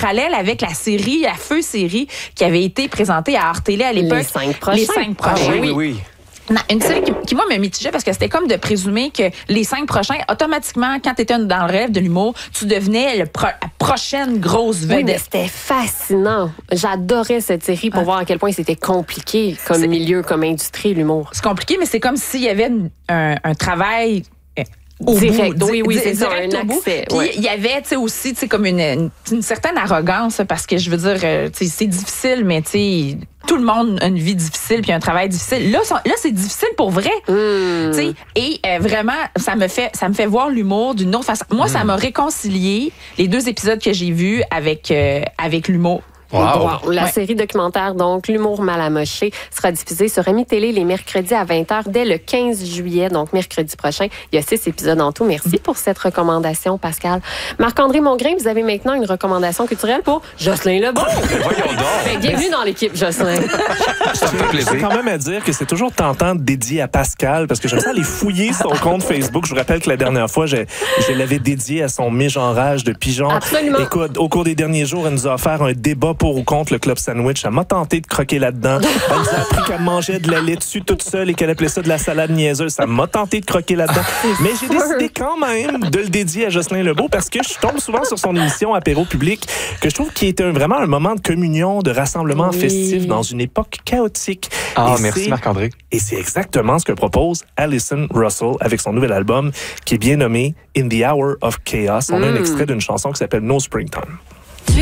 parallèle avec la Feu série qui avait été présentée à Arte-Télé à l'époque. Les 5 prochains. Oui. Non, une série qui moi, me mitigait parce que c'était comme de présumer que les 5 prochains, automatiquement, quand tu étais dans le rêve de l'humour, tu devenais la prochaine grosse vedette. Oui, mais c'était fascinant. J'adorais cette série pour voir à quel point c'était compliqué comme milieu, comme industrie, l'humour. C'est compliqué, mais c'est comme s'il y avait un travail... direct, oui, c'est ça, un accès. Puis il y avait, tu sais, aussi, tu sais, comme une certaine arrogance, parce que je veux dire, tu sais, c'est difficile, mais tu sais, tout le monde a une vie difficile puis un travail difficile. Là, c'est difficile pour vrai. Tu sais, et vraiment, ça me fait voir l'humour d'une autre façon. Moi, ça m'a réconcilié les 2 épisodes que j'ai vus avec l'humour. Wow. La série documentaire, donc, L'humour mal amoché, sera diffusée sur Ami Télé les mercredis à 20h dès le 15 juillet, donc mercredi prochain. Il y a 6 épisodes en tout. Merci pour cette recommandation, Pascal. Marc-André Mongrain, vous avez maintenant une recommandation culturelle pour Jocelyn Lebon. Voyons donc. Bienvenue dans l'équipe, Jocelyn. Ça me fait plaisir. Je veux quand même à dire que c'est toujours tentant de dédier à Pascal parce que j'aime ça aller fouiller son compte Facebook. Je vous rappelle que la dernière fois, je l'avais dédié à son mégenrage de pigeons. Absolument. Écoute, au cours des derniers jours, elle nous a offert un débat pour ou contre le Club Sandwich. Elle m'a tenté de croquer là-dedans. Elle nous a appris qu'elle mangeait de la laitue toute seule et qu'elle appelait ça de la salade niaiseuse. Ça m'a tenté de croquer là-dedans. Mais j'ai décidé quand même de le dédier à Jocelyn Lebeau parce que je tombe souvent sur son émission Apéro Public que je trouve qui est vraiment un moment de communion, de rassemblement festif dans une époque chaotique. Merci Marc-André. Et c'est exactement ce que propose Alison Russell avec son nouvel album qui est bien nommé In the Hour of Chaos. On a un extrait d'une chanson qui s'appelle No Springtime.